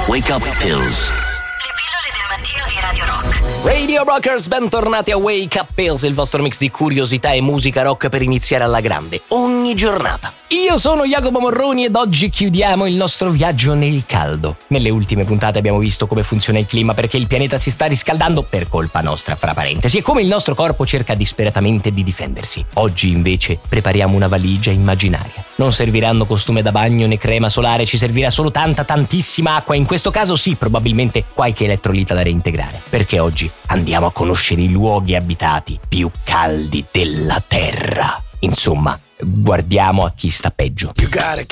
Wake Up Pills. Le pillole del mattino di Radio Rock. Radio Rockers, bentornati a Wake Up Pills, il vostro mix di curiosità e musica rock per iniziare alla grande, ogni giornata. Io sono Jacopo Morroni ed oggi chiudiamo il nostro viaggio nel caldo. Nelle ultime puntate abbiamo visto come funziona il clima perché il pianeta si sta riscaldando per colpa nostra, fra parentesi, e come il nostro corpo cerca disperatamente di difendersi. Oggi invece prepariamo una valigia immaginaria. Non serviranno costume da bagno né crema solare, ci servirà solo tantissima acqua, in questo caso sì, probabilmente qualche elettrolita da reintegrare, perché oggi andiamo a conoscere i luoghi abitati più caldi della Terra. Insomma, guardiamo a chi sta peggio.